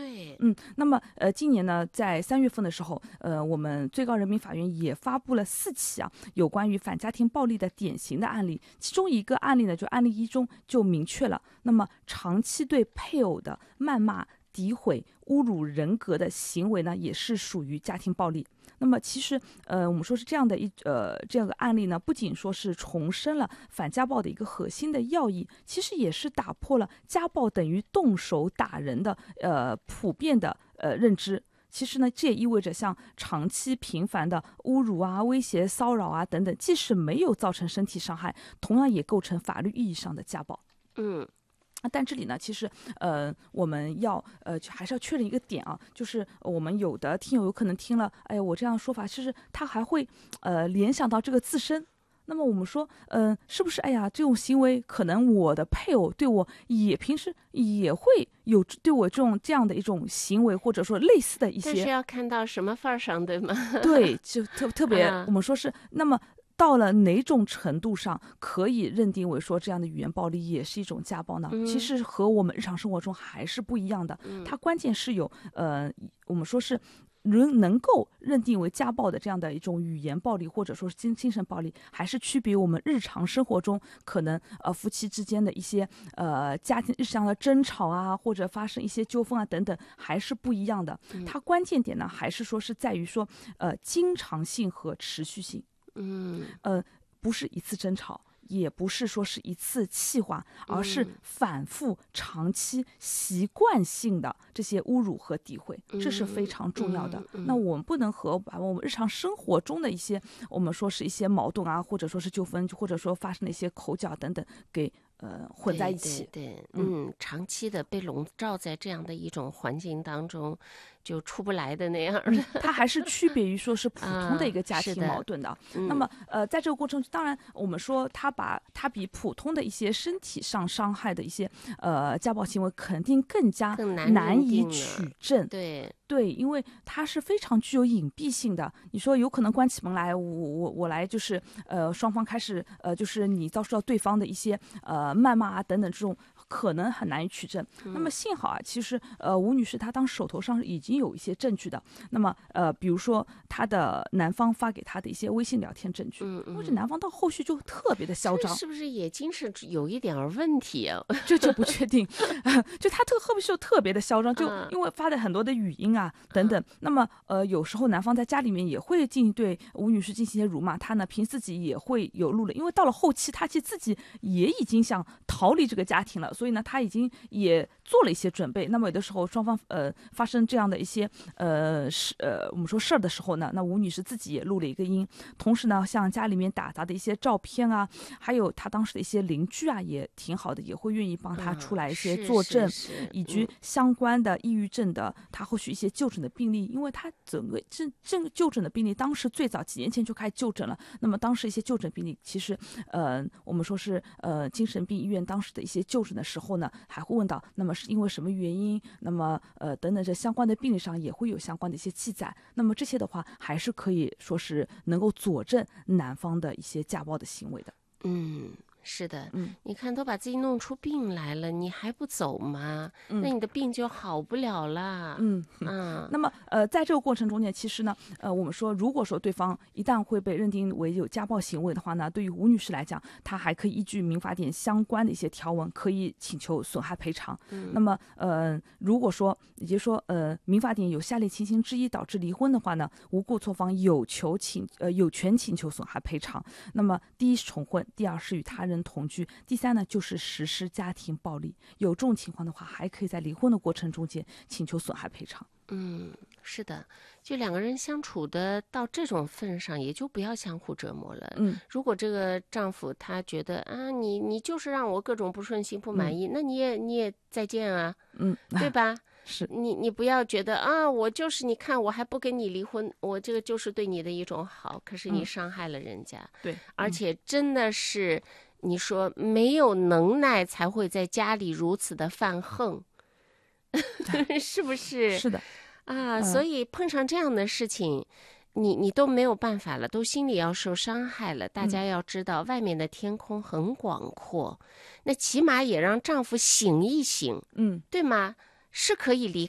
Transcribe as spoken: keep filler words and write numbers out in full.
对， 嗯，那么呃，今年呢，在三月份的时候，呃，我们最高人民法院也发布了四起啊有关于反家庭暴力的典型的案例，其中一个案例呢，就案例一中就明确了，那么长期对配偶的谩骂、诋毁、侮辱人格的行为呢，也是属于家庭暴力。那么其实，呃，我们说是这样的一呃这样的案例呢，不仅说是重申了反家暴的一个核心的要义，其实也是打破了家暴等于动手打人的呃普遍的呃认知。其实呢，这也意味着像长期频繁的侮辱啊、威胁、骚扰啊等等，即使没有造成身体伤害，同样也构成法律意义上的家暴。 嗯。 但这里呢，其实呃，我们要呃，还是要确认一个点啊，就是我们有的听友有可能听了，哎呀，我这样说法，其实他还会呃联想到这个自身。那么我们说，嗯、呃，是不是？哎呀，这种行为可能我的配偶对我也平时也会有对我这种这样的一种行为，或者说类似的一些。 但是要看到什么份儿上，对吗？ 对，就特特别， 啊、 我们说是那么。到了哪种程度上可以认定为说这样的语言暴力也是一种家暴呢？ 嗯、 其实和我们日常生活中还是不一样的。 嗯、 它关键是有呃，我们说是能能够认定为家暴的这样的一种语言暴力，或者说是精精神暴力，还是区别我们日常生活中可能呃夫妻之间的一些呃家庭日常的争吵啊，或者发生一些纠纷啊等等，还是不一样的。它关键点呢，还是说是在于说呃经常性和持续性。 嗯， 呃，不是一次争吵，也不是说是一次气话，而是反复、长期、习惯性的这些侮辱和诋毁，这是非常重要的。 嗯嗯嗯、 那我们不能和把我们日常生活中的一些，我们说是一些矛盾啊，或者说是纠纷，或者说发生的一些口角等等，给呃混在一起。 对对对，嗯，长期的被笼罩在这样的一种环境当中，就出不来的那样的。 嗯、它还是区别于说是普通的一个家庭矛盾的。 啊的那么呃，在这个过程，当然我们说他把他比普通的一些身体上伤害的一些呃家暴行为，肯定更加更难难以认定了取证。 对。 对，因为它是非常具有隐蔽性的。你说有可能关起门来，我我我来就是呃双方开始呃就是你遭受到对方的一些呃谩骂啊等等这种，可能很难以取证。 嗯、 那么幸好啊，其实呃吴女士她当时手头上已经有一些证据的。那么呃比如说她的男方发给她的一些微信聊天证据， 嗯嗯， 或者男方到后续就特别的嚣张， 是不是也精神有一点问题啊？ 这就不确定。就他特后续就特别的嚣张，就因为发的很多的语音啊。啊，等等，那么呃，有时候男方在家里面也会进行对吴女士进行一些辱骂，他呢凭自己也会有录了，因为到了后期，他其实自己也已经想逃离这个家庭了，所以呢，他已经也做了一些准备。那么有的时候双方呃发生这样的一些呃事呃我们说事儿的时候呢，那吴女士自己也录了一个音，同时呢，像家里面打杂的一些照片啊，还有他当时的一些邻居啊，也挺好的，也会愿意帮他出来一些作证， 嗯、是是是以及相关的抑郁症的他后续一些就诊的病例，因为他整个这这个就诊的病例，当时最早几年前就开始就诊了。那么当时一些就诊病例，其实呃，我们说是呃精神病医院当时的一些就诊的时候呢，还会问到，那么是因为什么原因？那么呃等等这相关的病例上也会有相关的一些记载。那么这些的话，还是可以说是能够佐证男方的一些家暴的行为的。 嗯。是的， 嗯， 你看都把自己弄出病来了，你还不走吗？ 嗯、 那你的病就好不了了。 嗯嗯， 那么呃，在这个过程中间，其实呢，呃，我们说，如果说对方一旦会被认定为有家暴行为的话呢，对于吴女士来讲，她还可以依据民法典相关的一些条文，可以请求损害赔偿。 嗯、 那么呃，如果说也就是说呃，民法典有下列情形之一导致离婚的话呢，无故错方有求请呃有权请求损害赔偿。那么第一是重婚，第二是与他人同居，第三呢就是实施家庭暴力。有这种情况的话，还可以在离婚的过程中间请求损害赔偿。 嗯，是的，就两个人相处的到这种份上，也就不要相互折磨了。 嗯， 如果这个丈夫他觉得啊，你你就是让我各种不顺心、不满意， 嗯、 那你也你也再见啊， 嗯， 对吧？ 是你你不要觉得啊，我就是你看我还不跟你离婚，我这个就是对你的一种好，可是你伤害了人家。 嗯、对， 而且真的是你说没有能耐才会在家里如此的犯横。是不是？ 是的啊、 嗯， 所以碰上这样的事情，你你都没有办法了，都心里要受伤害了。大家要知道，外面的天空很广阔，那起码也让丈夫醒一醒， 嗯， 对吗？是可以离